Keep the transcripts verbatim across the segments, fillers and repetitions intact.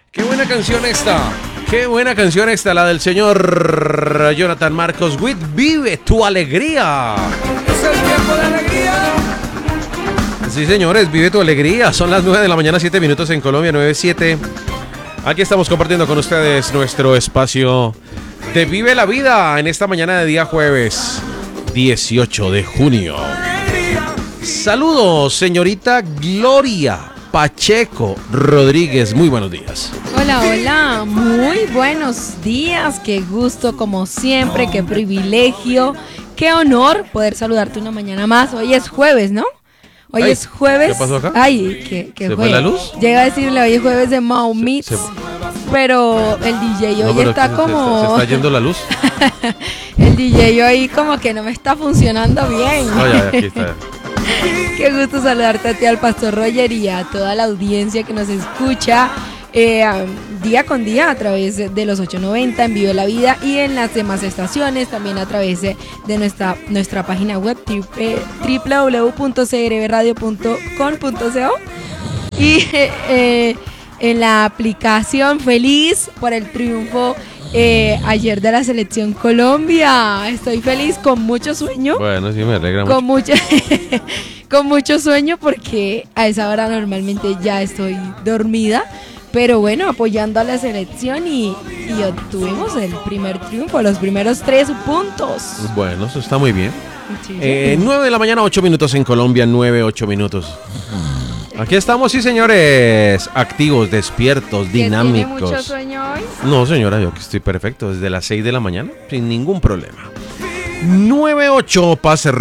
Qué buena canción esta. Qué buena canción esta, la del señor Jonathan Marcos Witt. Vive tu alegría. Es el tiempo de alegría. Sí, señores, vive tu alegría. Son las nueve de la mañana, siete minutos en Colombia, nueve siete. Aquí estamos compartiendo con ustedes nuestro espacio de Vive la Vida en esta mañana de día jueves, dieciocho de junio. Saludos, señorita Gloria Pacheco Rodríguez. Muy buenos días. Hola, hola. Muy buenos días. Qué gusto, como siempre. Qué privilegio. Qué honor poder saludarte una mañana más. Hoy es jueves, ¿no? Hoy Ay, es jueves. ¿qué pasó acá? Ay, ¿qué, qué ¿Se jueves? fue la luz? Llega a decirle, hoy es jueves de Maumits. Se- Pero el D J hoy No, pero está se- como... Se, se está yendo la luz. El D J hoy como que no me está funcionando bien. No, ya, aquí está. Qué gusto saludarte a ti, al Pastor Roger, y a toda la audiencia que nos escucha eh, día con día a través de los ochocientos noventa en Vive la Vida y en las demás estaciones, también a través de, de nuestra, nuestra página web doble u doble u doble u punto c r b radio punto com punto co y eh, en la aplicación. Feliz por el triunfo eh, ayer de la Selección Colombia. Estoy feliz, con mucho sueño. Bueno, sí, me alegra mucho. Con mucho, con mucho sueño, porque a esa hora normalmente ya estoy dormida, pero bueno, apoyando a la selección y, y obtuvimos el primer triunfo, los primeros tres puntos. Bueno, eso está muy bien. Sí, Eh, nueve de la mañana, ocho minutos en Colombia, nueve, ocho minutos. Aquí estamos, sí, señores, activos, despiertos, ¿Que tiene dinámicos. mucho sueño hoy? No, señora, yo que estoy perfecto, desde las seis de la mañana, sin ningún problema. nueve ocho, pase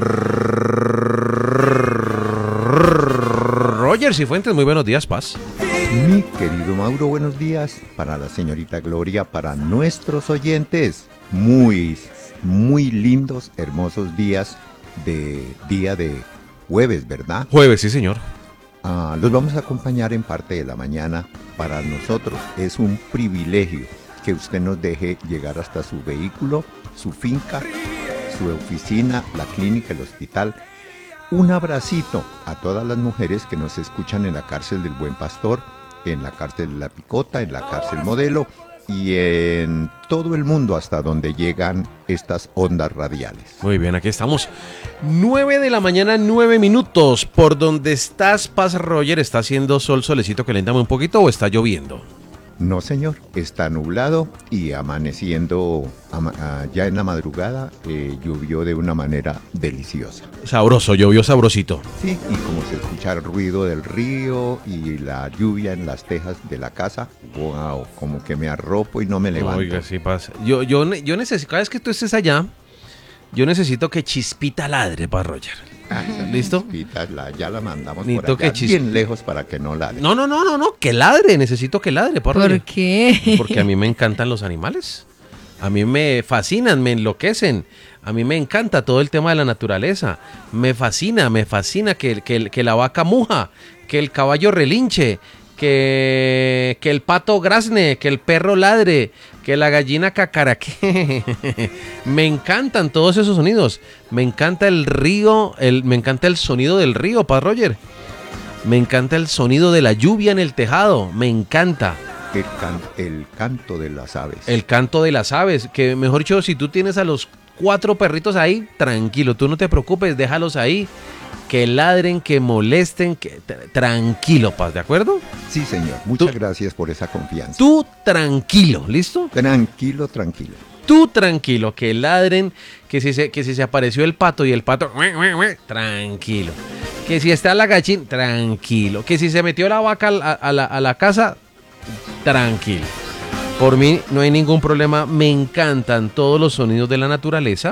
Roger Cifuentes, muy buenos días, Paz. Mi querido Mauro, buenos días. Para la señorita Gloria, para nuestros oyentes, muy, muy lindos, hermosos días de día de jueves, ¿verdad? Jueves, sí, señor. Ah, los vamos a acompañar en parte de la mañana. Para nosotros es un privilegio que usted nos deje llegar hasta su vehículo, su finca, su oficina, la clínica, el hospital. Un abracito a todas las mujeres que nos escuchan en la cárcel del Buen Pastor, en la cárcel de La Picota, en la cárcel Modelo y en todo el mundo hasta donde llegan estas ondas radiales. Muy bien, aquí estamos. nueve de la mañana, nueve minutos. ¿Por donde estás, Paz Roger? ¿Está haciendo sol, solecito, calentándome un poquito o está lloviendo? No, señor, está nublado y amaneciendo ama- ah, ya en la madrugada, eh, llovió de una manera deliciosa. Sabroso, llovió sabrosito. Sí, y como se escucha el ruido del río y la lluvia en las tejas de la casa, wow, como que me arropo y no me levanto. Oiga, sí, Paz. Yo, yo, ne- yo necesito, cada vez que tú estés allá, yo necesito que Chispita ladre, Paz Roger. Ah, esa ¿Listo? chispita, la- ya la mandamos Ni por toque allá, chis- bien lejos para que no la... No, no, no, no, no, que ladre, necesito que ladre, Paz ¿Por Roger. qué? Porque a mí me encantan los animales. A mí me fascinan, me enloquecen. A mí me encanta todo el tema de la naturaleza. Me fascina, me fascina que, que, que la vaca muja, que el caballo relinche, que, que el pato grazne, que el perro ladre, que la gallina cacaraque. Me encantan todos esos sonidos. Me encanta el río, el, me encanta el sonido del río, Paz Roger. Me encanta el sonido de la lluvia en el tejado. Me encanta. El, can- el canto de las aves. El canto de las aves, que mejor dicho, si tú tienes a los cuatro perritos ahí, tranquilo, tú no te preocupes, déjalos ahí, que ladren, que molesten, que tra- tranquilo, Paz, ¿de acuerdo? Sí, señor, muchas Tú- gracias por esa confianza. Tú tranquilo, ¿listo? Tranquilo, tranquilo. Tú tranquilo, que ladren, que si se, que si se apareció el pato y el pato, ue, ue, ue, tranquilo. Que si está la gallina, tranquilo. Que si se metió la vaca a, a la, a la casa, tranquilo. Por mí no hay ningún problema, me encantan todos los sonidos de la naturaleza.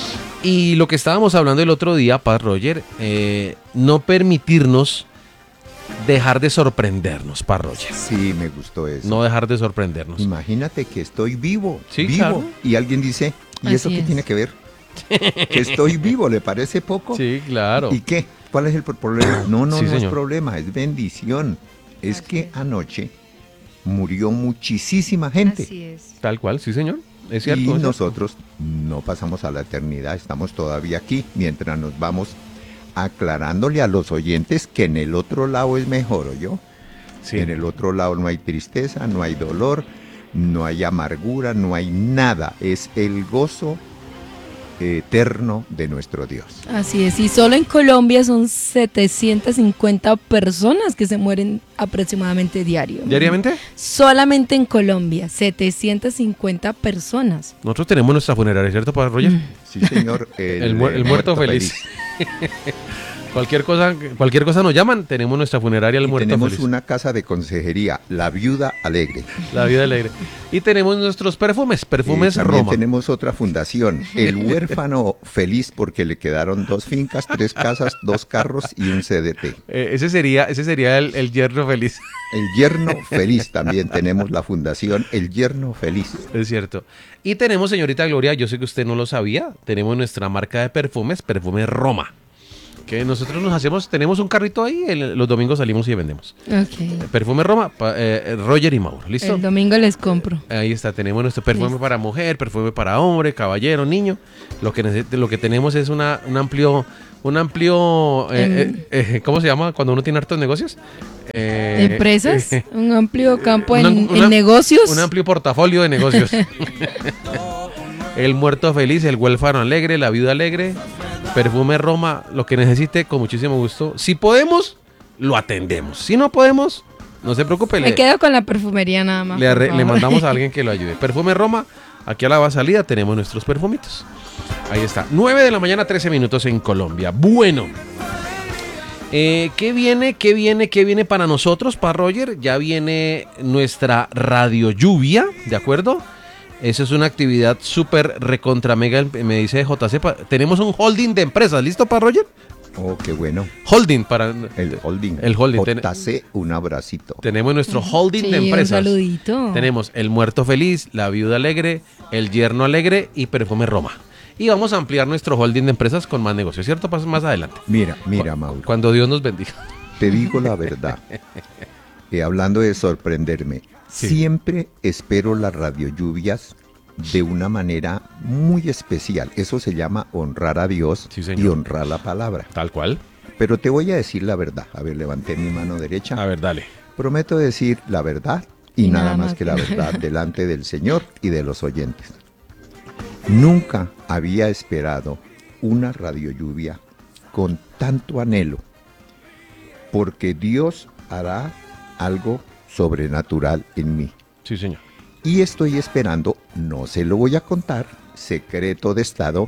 Y lo que estábamos hablando el otro día, Paz Roger, eh, no permitirnos dejar de sorprendernos, Paz Roger. Sí, me gustó eso. No dejar de sorprendernos. Imagínate que estoy vivo, Sí, vivo. claro. Y alguien dice, ¿y Así eso qué es. tiene que ver? Que estoy vivo, ¿le parece poco? Sí, claro. ¿Y qué? ¿Cuál es el pro- problema? No, no, Sí, no señor. es problema, es bendición. Es Así que es. anoche murió muchísima gente. Así es. Tal cual, sí, señor. Es cierto. Y es cierto. nosotros no pasamos a la eternidad, estamos todavía aquí, mientras nos vamos aclarándole a los oyentes que en el otro lado es mejor, ¿oyó? Sí. En el otro lado no hay tristeza, no hay dolor, no hay amargura, no hay nada. Es el gozo eterno de nuestro Dios. Así es, y solo en Colombia son setecientas cincuenta personas que se mueren aproximadamente diario. ¿Diariamente? Solamente en Colombia, setecientas cincuenta personas. Nosotros tenemos nuestra funeraria, ¿cierto, Padre Roger? Mm. Sí, señor. El, El, mu- el eh, muerto feliz. Cualquier cosa, cualquier cosa nos llaman, tenemos nuestra funeraria, el Y muerto tenemos feliz. una casa de consejería, La Viuda Alegre. La vida alegre. Y tenemos nuestros perfumes, perfumes Y también Roma. tenemos otra fundación, El Huérfano Feliz, porque le quedaron dos fincas, tres casas, dos carros y un C D T. Eh, ese sería, ese sería el, el yerno feliz. El Yerno Feliz, también tenemos la fundación El Yerno Feliz. Es cierto. Y tenemos, señorita Gloria, yo sé que usted no lo sabía, tenemos nuestra marca de perfumes, Perfume Roma. Que nosotros nos hacemos, tenemos un carrito ahí, el- los domingos salimos y vendemos. Ok. Perfume Roma, pa- eh, Roger y Mauro, ¿listo? El domingo les compro. Ahí está, tenemos nuestro perfume Listo. para mujer, perfume para hombre, caballero, niño. Lo que, nece- lo que tenemos es una, un amplio, un amplio, eh, Em. eh, eh, ¿cómo se llama cuando uno tiene hartos negocios? Eh, Empresas, eh, un amplio campo en, una- en una- negocios. Un amplio portafolio de negocios. El muerto feliz, el huérfano alegre, la viuda alegre, perfume Roma, lo que necesite, con muchísimo gusto. Si podemos, lo atendemos. Si no podemos, no se preocupe. Me Le, quedo con la perfumería nada más. le por arre- le favor. mandamos a alguien que lo ayude. Perfume Roma, aquí a la salida tenemos nuestros perfumitos. Ahí está. nueve de la mañana, trece minutos en Colombia. Bueno. Eh, ¿Qué viene, qué viene, qué viene para nosotros, para Roger? Ya viene nuestra radio lluvia, ¿de acuerdo? Esa es una actividad súper recontra mega, me dice J C. pa- Tenemos un holding de empresas, ¿listo para Roger? Oh, qué bueno. Holding para... El holding. El holding. Ten- J C, un abracito. Tenemos nuestro holding Sí, de un empresas. saludito. Tenemos el muerto feliz, la viuda alegre, el yerno alegre y perfume Roma. Y vamos a ampliar nuestro holding de empresas con más negocios, ¿cierto? Pas- Más adelante. Mira, mira, Mauro. Cuando Dios nos bendiga. Te digo la verdad. Eh, hablando de sorprenderme, Sí. siempre espero las radiolluvias de una manera muy especial. Eso se llama honrar a Dios Sí, señor. y honrar la palabra. Tal cual. Pero te voy a decir la verdad. A ver, levanté mi mano derecha. A ver, dale. Prometo decir la verdad y, Y nada, nada más más que que la la verdad delante del Señor y de los oyentes. Nunca había esperado una radiolluvia con tanto anhelo, porque Dios hará algo sobrenatural en mí. Sí, señor. Y estoy esperando, no se lo voy a contar, secreto de Estado,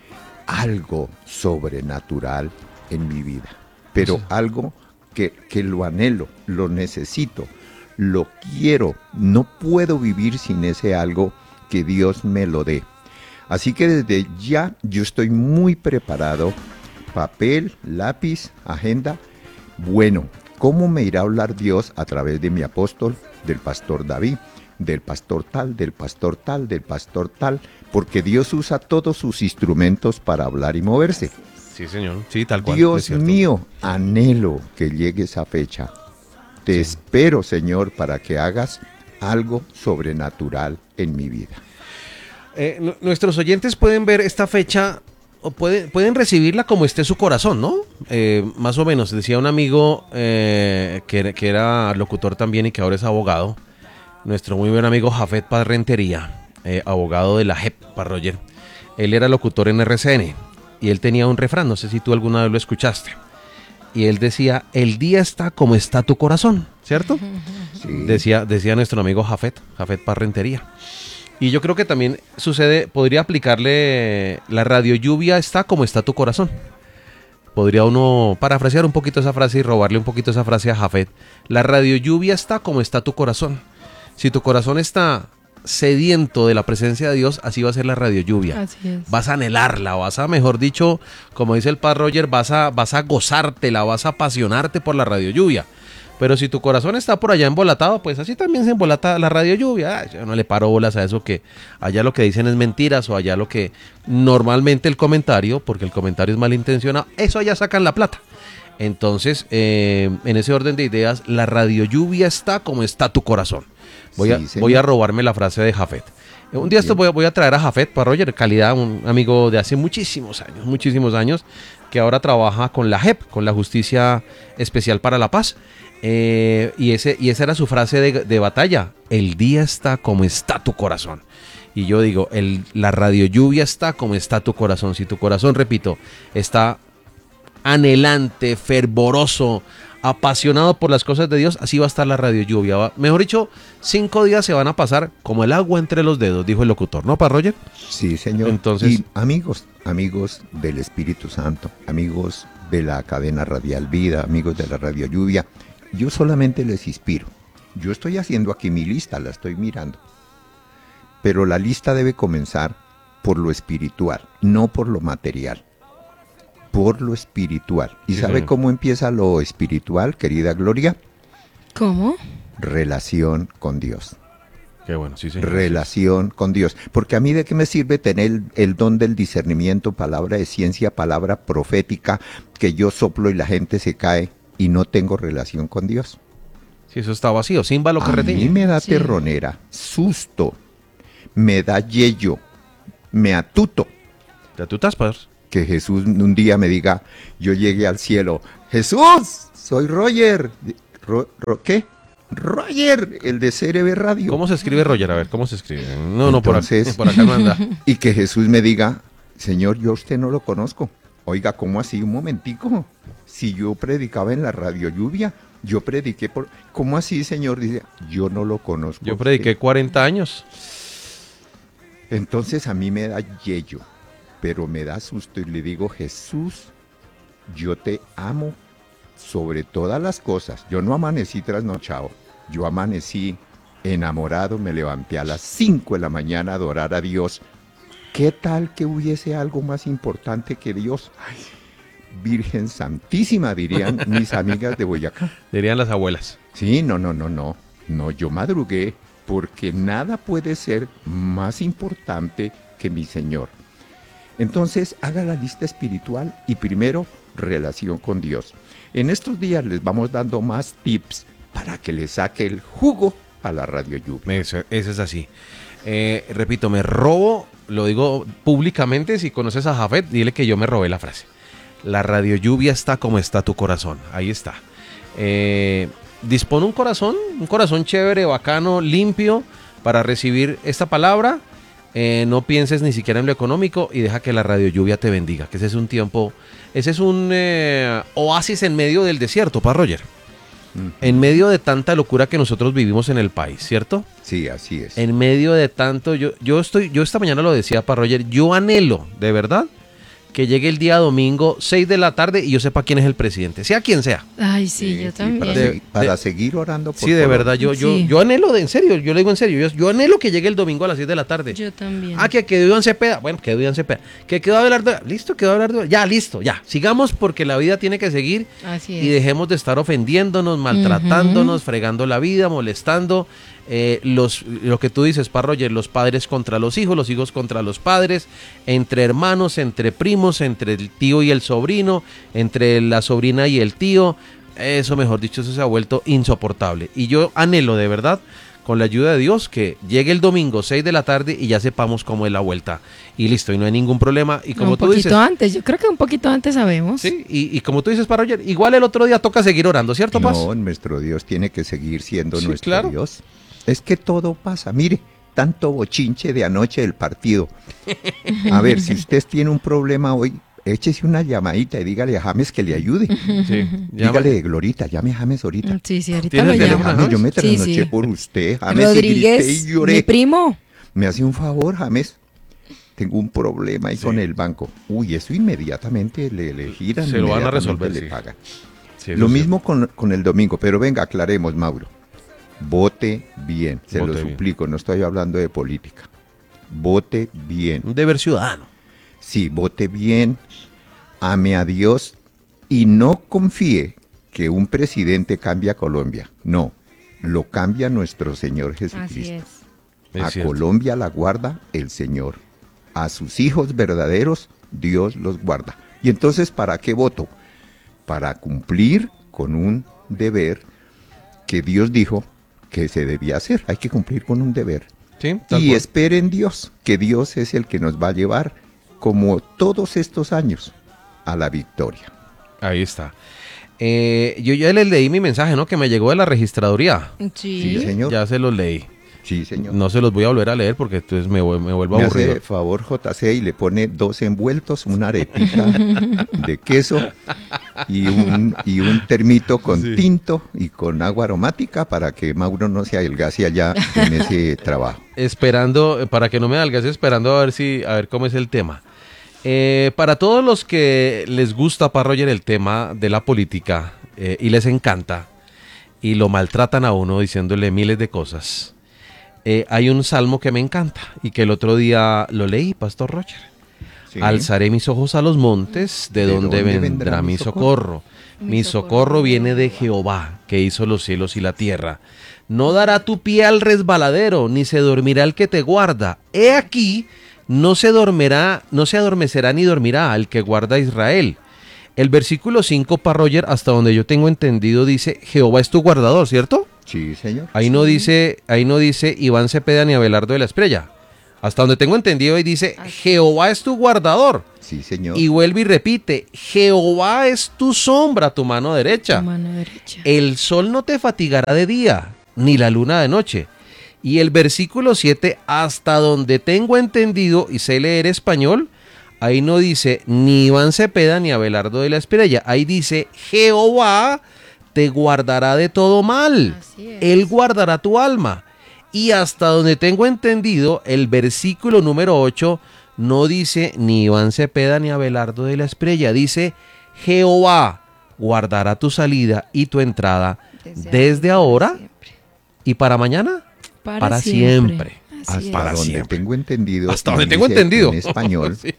algo sobrenatural en mi vida. Pero Sí. algo que, que lo anhelo, lo necesito, lo quiero, no puedo vivir sin ese algo que Dios me lo dé. Así que desde ya yo estoy muy preparado, papel, lápiz, agenda. Bueno, ¿cómo me irá a hablar Dios a través de mi apóstol, del pastor David, del pastor tal, del pastor tal, del pastor tal? Porque Dios usa todos sus instrumentos para hablar y moverse. Sí, señor. Sí, tal cual. es Dios cierto. mío, anhelo que llegue esa fecha. Te Sí. espero, Señor, para que hagas algo sobrenatural en mi vida. Eh, nu- nuestros oyentes pueden ver esta fecha o puede- pueden recibirla como esté su corazón, ¿no? Eh, más o menos, decía un amigo eh, que, era- que era locutor también y que ahora es abogado, nuestro muy buen amigo Jafet Paz Rentería, eh, abogado de la J E P, para Roger. Él era locutor en R C N y él tenía un refrán, no sé si tú alguna vez lo escuchaste. Y él decía, el día está como está tu corazón, ¿cierto? Sí. Decía, decía nuestro amigo Jafet, Jafet Paz Rentería. Y yo creo que también sucede, podría aplicarle la radio lluvia está como está tu corazón. Podría uno parafrasear un poquito esa frase y robarle un poquito esa frase a Jafet. La radio lluvia está como está tu corazón. Si tu corazón está sediento de la presencia de Dios, así va a ser la radio lluvia. Así es. Vas a anhelarla, vas a, mejor dicho, como dice el padre Roger, vas a, vas a gozártela, vas a apasionarte por la radio lluvia. Pero si tu corazón está por allá embolatado, pues así también se embolata la radio lluvia. Ay, yo no le paro bolas a eso, que allá lo que dicen es mentiras o allá lo que normalmente el comentario, porque el comentario es malintencionado, eso allá sacan la plata. Entonces, eh, en ese orden de ideas, la radio lluvia está como está tu corazón. Voy, Sí, a, señor. voy a robarme la frase de Jafet. Eh, Un día esto voy, a- voy a traer a Jafet para Roger, calidad, un amigo de hace muchísimos años, muchísimos años, que ahora trabaja con la J E P, con la Justicia Especial para la Paz. Eh, y, ese, y esa era su frase de, de batalla. El día está como está tu corazón. Y yo digo, el, la radio lluvia está como está tu corazón. Si tu corazón, repito, está anhelante, fervoroso, apasionado por las cosas de Dios, así va a estar la radio lluvia. Va, mejor dicho, cinco días se van a pasar como el agua entre los dedos, dijo el locutor, ¿no, pa Roger? Sí, señor. Entonces, y amigos, amigos del Espíritu Santo, amigos de la cadena radial Vida, amigos de la radio lluvia, yo solamente les inspiro. Yo estoy haciendo aquí mi lista, la estoy mirando. Pero la lista debe comenzar por lo espiritual, no por lo material. Por lo espiritual. ¿Y Sí, sabe señor. cómo empieza lo espiritual, querida Gloria? ¿Cómo? Relación con Dios. qué bueno, sí, señor. Relación con Dios. Porque a mí de qué me sirve tener el, el don del discernimiento, palabra de ciencia, palabra profética, que yo soplo y la gente se cae y no tengo relación con Dios. Sí, eso está vacío, sin lo que A mí retiñe. me da Sí. terronera, susto, me da yello, me atuto. Ya tú estás, pues. Que Jesús un día me diga, yo llegué al cielo, Jesús, soy Roger. Ro- Ro- ¿Qué? Roger, el de C R B Radio. ¿Cómo se escribe Roger? A ver, ¿cómo se escribe? No, no, por, Entonces- acá, por acá no anda. Y que Jesús me diga, Señor, yo a usted no lo conozco. Oiga, ¿cómo así? Un momentico. Si yo predicaba en la radio lluvia, yo prediqué por... ¿Cómo así, Señor? Dice, yo no lo conozco. Yo a usted". prediqué cuarenta años. Entonces a mí me da yello, pero me da susto y le digo, Jesús, yo te amo sobre todas las cosas. Yo no amanecí trasnochado, yo amanecí enamorado, me levanté a las cinco de la mañana a adorar a Dios. ¿Qué tal que hubiese algo más importante que Dios? Ay, Virgen Santísima, dirían mis amigas de Boyacá. Dirían las abuelas. Sí, no, no, no, no. No, yo madrugué porque nada puede ser más importante que mi Señor. Entonces, haga la lista espiritual y primero, relación con Dios. En estos días les vamos dando más tips para que le saque el jugo a la radio lluvia. Eso, eso es así. Eh, repito, me robo, lo digo públicamente, si conoces a Jafet, dile que yo me robé la frase. La radio lluvia está como está tu corazón. Ahí está. Eh, dispone un corazón, un corazón chévere, bacano, limpio, para recibir esta palabra. Eh, no pienses ni siquiera en lo económico y deja que la radio lluvia te bendiga. Que ese es un tiempo, ese es un eh, oasis en medio del desierto, para Roger. En medio de tanta locura que nosotros vivimos en el país, ¿cierto? Sí, así es. En medio de tanto, yo, yo estoy, yo esta mañana lo decía para Roger, yo anhelo, de verdad, que llegue el día domingo, seis de la tarde, y yo sepa quién es el presidente, sea quien sea. Ay, sí, yo Sí, también. para, De- segui- para de- seguir orando por Sí, de Colombia. verdad, yo, yo, Sí. yo anhelo, de, en serio, yo le digo en serio, yo, yo anhelo que llegue el domingo a las seis de la tarde. Yo también. Ah, que quedó Iván Cepeda. Bueno, quedó Iván Cepeda. Que quedó Abelardo. Listo, quedó Abelardo. Ya, listo, ya. Sigamos porque la vida tiene que seguir Así y es. dejemos de estar ofendiéndonos, maltratándonos, fregando la vida, molestando. Eh, los, lo que tú dices, Pa Roger, los padres contra los hijos, los hijos contra los padres, entre hermanos, entre primos, entre el tío y el sobrino, entre la sobrina y el tío. Eso, mejor dicho, eso se ha vuelto insoportable. Y yo anhelo de verdad, con la ayuda de Dios, que llegue el domingo seis de la tarde y ya sepamos cómo es la vuelta. Y listo, y no hay ningún problema. Y como un tú poquito dices, antes, yo creo que un poquito antes sabemos. sí, y, y como tú dices, Pa Roger, igual el otro día toca seguir orando, ¿cierto, Paz? No, nuestro Dios tiene que seguir siendo Sí, nuestro claro. Dios. Es que todo pasa. Mire, tanto bochinche de anoche del partido. A ver, si usted tiene un problema hoy, échese una llamadita y dígale a James que le ayude. Sí, ya Dígale, Glorita, llame a James ahorita. Sí, sí, ahorita ¿Tienes lo el Dígale, teléfono, llamo. James, yo me Sí, trasnoché sí. por usted. James, y grité Rodríguez, y mi lloré. primo. Me hace un favor, James. Tengo un problema ahí Sí. con el banco. Uy, eso inmediatamente le, le giran. Se lo van a inmediatamente resolver, Le sí. pagan. Sí, eso Lo sí. mismo con, con el domingo, pero venga, aclaremos, Mauro. Vote bien, se Vote lo bien. suplico, no estoy hablando de política. Vote bien. Un deber ciudadano. Sí, vote bien, ame a Dios y no confíe que un presidente cambia a Colombia. No, lo cambia nuestro Señor Así Jesucristo. es. Es A cierto. Colombia la guarda el Señor. A sus hijos verdaderos, Dios los guarda. Y entonces, ¿para qué voto? Para cumplir con un deber que Dios dijo que se debía hacer. Hay que cumplir con un deber. Sí, tal Y cual. espere en Dios, que Dios es el que nos va a llevar, como todos estos años, a la victoria. Ahí está. Eh, yo ya les leí mi mensaje, ¿no? Que me llegó de la registraduría. Sí. Sí, señor. Ya se los leí. Sí, señor. No se los voy a volver a leer porque entonces me, vu- me vuelvo Me aburrido. hace favor J C y le pone dos envueltos, una arepita de queso y un, y un termito con Sí. tinto y con agua aromática para que Mauro no se adelgace allá en ese trabajo. Esperando, eh, para que no me adelgace, esperando a ver si, a ver cómo es el tema. Eh, para todos los que les gusta, Pa Roger, el tema de la política eh, y les encanta y lo maltratan a uno diciéndole miles de cosas, eh, hay un salmo que me encanta y que el otro día lo leí, Pastor Roger. Sí. Alzaré mis ojos a los montes, ¿de, ¿De dónde dónde vendrá, mi socorro? Mi Mi socorro socorro viene viene de de Jehová, que hizo los cielos y la tierra. No dará tu pie al resbaladero, ni se dormirá el que te guarda. He aquí, no se dormirá, no se adormecerá ni dormirá el que guarda a Israel. El versículo cinco, Pa Roger, hasta donde yo tengo entendido, dice, Jehová es tu guardador, ¿cierto? Sí, señor. Ahí no dice, ahí no dice Iván Cepeda ni Abelardo de la Estrella. Hasta donde tengo entendido, ahí dice, Jehová es tu guardador. Sí, señor. Y vuelve y repite, Jehová es tu sombra, tu mano derecha. Tu mano derecha. El sol no te fatigará de día, ni la luna de noche. Y el versículo siete, hasta donde tengo entendido y sé leer español, ahí no dice ni Iván Cepeda ni Abelardo de la Estrella. Ahí dice, Jehová te guardará de todo mal. Así es. Él guardará tu alma. Y hasta donde tengo entendido, el versículo número ocho no dice ni Iván Cepeda ni Abelardo de la Estrella. Dice, Jehová guardará tu salida y tu entrada desde, ahora para siempre. y para mañana, Para, para siempre. siempre. Así Hasta para es. donde siempre. tengo entendido. Hasta y donde tengo dice entendido. En español, Sí.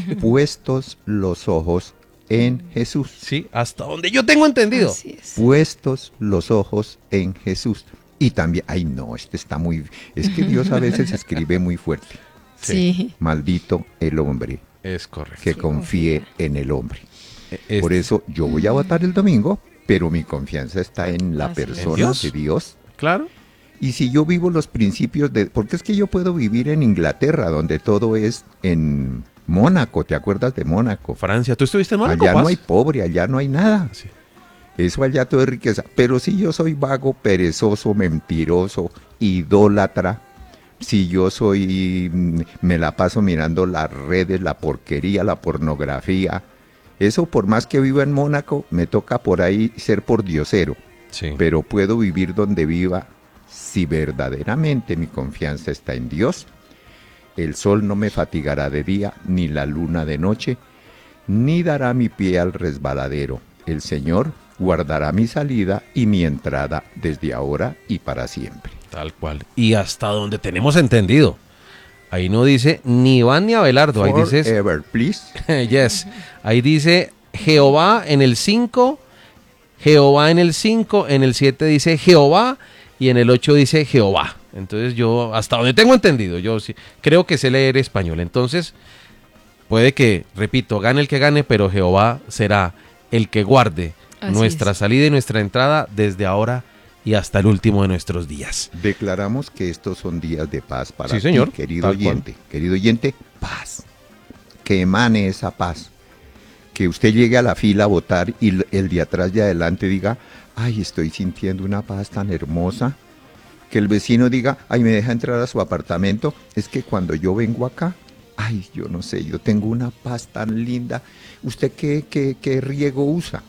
puestos los ojos en Jesús. Sí, hasta donde yo tengo entendido. Así es. Puestos los ojos en Jesús. Y también, ay no, este está muy... Es que Dios a veces escribe muy fuerte. Sí. Maldito el hombre Es correcto. que confíe en el hombre. Es- Por eso yo voy a votar el domingo, pero mi confianza está en la Así es. persona ¿En Dios? de Dios. Claro. Y si yo vivo los principios de... Porque es que yo puedo vivir en Inglaterra, donde todo es en Mónaco, ¿te acuerdas de Mónaco? Francia, ¿tú estuviste en Mónaco, Allá Paz? no hay pobre, allá no hay nada. Sí. Eso allá todo es riqueza. Pero si yo soy vago, perezoso, mentiroso, idólatra, si yo soy, mm, me la paso mirando las redes, la porquería, la pornografía, eso por más que viva en Mónaco, me toca por ahí ser pordiosero. Sí. Pero puedo vivir donde viva si verdaderamente mi confianza está en Dios. El sol no me fatigará de día, ni la luna de noche, ni dará mi pie al resbaladero. El Señor guardará mi salida y mi entrada desde ahora y para siempre. Tal cual. Y hasta donde tenemos entendido. Ahí no dice ni Iván ni Abelardo. Ahí dice, Forever, please. yes. Ahí dice Jehová en el cinco, Jehová en el cinco, en el siete dice Jehová y en el ocho dice Jehová. Entonces yo, hasta donde tengo entendido, yo sí creo que sé leer español. Entonces, puede que, repito, gane el que gane, pero Jehová será el que guarde Así nuestra es. salida y nuestra entrada desde ahora y hasta el último de nuestros días. Declaramos que estos son días de paz para Sí, ti, señor. querido Tal cual. oyente. Querido oyente, paz. Que emane esa paz. Que usted llegue a la fila a votar y l- el de atrás y adelante diga, ay, estoy sintiendo una paz tan hermosa. Que el vecino diga, ay, me deja entrar a su apartamento. Es que cuando yo vengo acá, ay, yo no sé, yo tengo una paz tan linda. ¿Usted qué, qué, qué riego usa?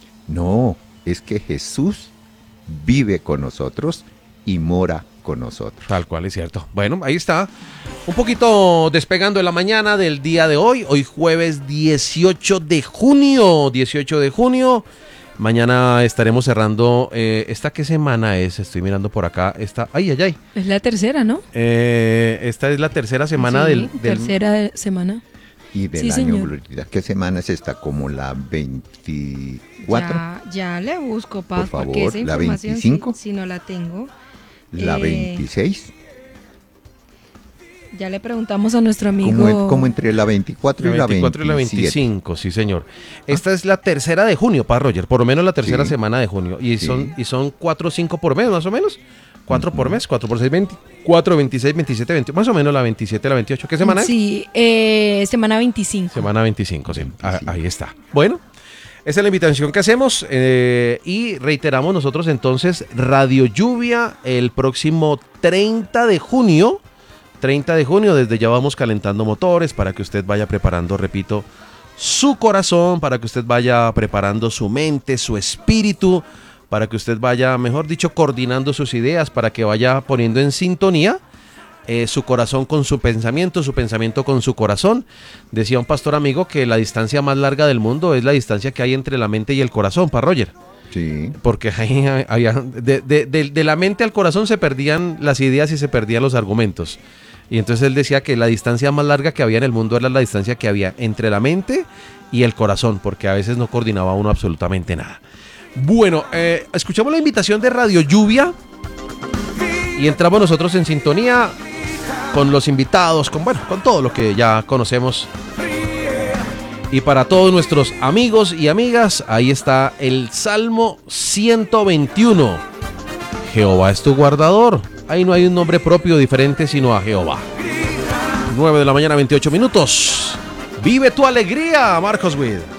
No, es que Jesús vive con nosotros y mora con nosotros. Tal cual, es cierto. Bueno, ahí está. Un poquito despegando en la mañana del día de hoy. Hoy jueves dieciocho de junio. dieciocho de junio. Mañana estaremos cerrando. Eh, ¿Esta qué semana es? Estoy mirando por acá. Esta, ay, ay, ay. Es la tercera, ¿no? Eh, esta es la tercera semana Sí, del, del- tercera de- semana. Y del Sí, año, señor. Glorita, ¿qué semana es esta? ¿Como la veinticuatro? Ya, ya le busco, Paz, Por porque favor, esa ¿la información veinticinco? Si, si no la tengo. ¿La Eh, veintiséis? Ya le preguntamos a nuestro amigo. Como, en- como entre la veinticuatro y la la veinticuatro y la veintisiete. veinticinco, sí señor. Esta es la tercera de junio, para Roger, por lo menos la tercera Sí. semana de junio. Y Sí. son y son cuatro o cinco por mes, más o menos. Cuatro por mes, cuatro por seis, veinticuatro, veintiséis, veintisiete, veinte, más o menos la veintisiete, la veintiocho. ¿Qué semana es? Sí, eh, semana veinticinco. Semana veinticinco, sí. Ah, veinticinco. ahí está. Bueno, Esa es la invitación que hacemos eh, y reiteramos nosotros entonces Radio Lluvia el próximo treinta de junio. treinta de junio, desde ya vamos calentando motores para que usted vaya preparando, repito, su corazón, para que usted vaya preparando su mente, su espíritu, para que usted vaya, mejor dicho, coordinando sus ideas, para que vaya poniendo en sintonía eh, su corazón con su pensamiento, su pensamiento con su corazón. Decía un pastor amigo que la distancia más larga del mundo es la distancia que hay entre la mente y el corazón, para Roger. Sí. Porque ahí había, de, de, de, de la mente al corazón se perdían las ideas y se perdían los argumentos. Y entonces él decía que la distancia más larga que había en el mundo era la distancia que había entre la mente y el corazón, porque a veces no coordinaba uno absolutamente nada. Bueno, eh, escuchamos la invitación de Radio Lluvia y entramos nosotros en sintonía con los invitados, con, bueno, con todo lo que ya conocemos. Y para todos nuestros amigos y amigas, ahí está el Salmo ciento veintiuno. Jehová es tu guardador. Ahí no hay un nombre propio diferente sino a Jehová. nueve de la mañana, veintiocho minutos. Vive tu alegría, Marcos Witt.